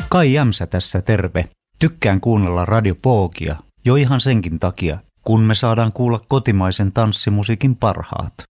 Kai Jämsä tässä terve. Tykkään kuunnella Radio Pookia, jo ihan senkin takia, kun me saadaan kuulla kotimaisen tanssimusiikin parhaat.